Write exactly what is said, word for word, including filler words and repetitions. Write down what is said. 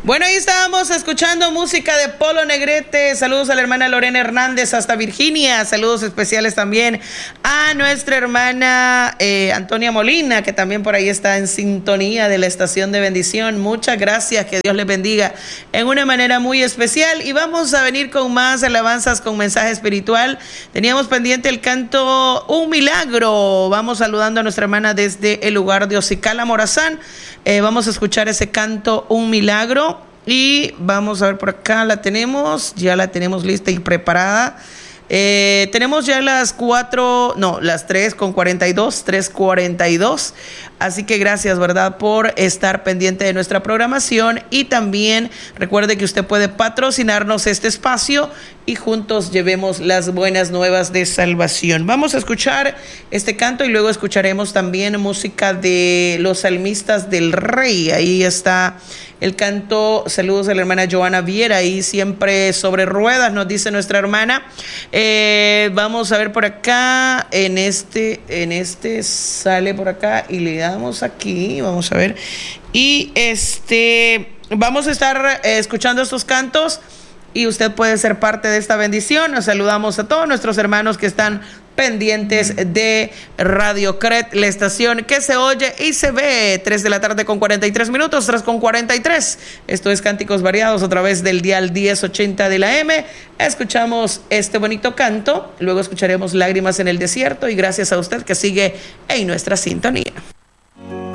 Bueno, ahí estábamos escuchando música de Polo Negrete. Saludos a la hermana Lorena Hernández hasta Virginia. Saludos especiales también a nuestra hermana eh, Antonia Molina, que también por ahí está en sintonía de la estación de bendición. Muchas gracias, que Dios les bendiga en una manera muy especial. Y vamos a venir con más alabanzas con mensaje espiritual. Teníamos pendiente el canto Un Milagro. Vamos saludando a nuestra hermana desde el lugar de Ocicala, Morazán. Eh, vamos a escuchar ese canto Un Milagro. Y vamos a ver por acá, la tenemos, ya la tenemos lista y preparada. Eh, tenemos ya las cuatro, no, las tres con cuarenta y dos, tres cuarenta y dos. Así que gracias, ¿verdad?, por estar pendiente de nuestra programación. Y también recuerde que usted puede patrocinarnos este espacio y juntos llevemos las buenas nuevas de salvación. Vamos a escuchar este canto y luego escucharemos también música de los salmistas del Rey. Ahí está el canto. Saludos a la hermana Joana Viera, ahí siempre sobre ruedas, nos dice nuestra hermana. Eh, vamos a ver por acá, en este, en este sale por acá y le damos aquí, vamos a ver. Y este, vamos a estar eh, escuchando estos cantos y usted puede ser parte de esta bendición. Nos saludamos a todos nuestros hermanos que están pendientes de Radio Cret, la estación que se oye y se ve. Tres de la tarde con cuarenta y tres minutos, tres con cuarenta y tres. Esto es Cánticos Variados a través del dial diez ochenta de la M. Escuchamos este bonito canto, luego escucharemos Lágrimas en el Desierto y gracias a usted que sigue en nuestra sintonía.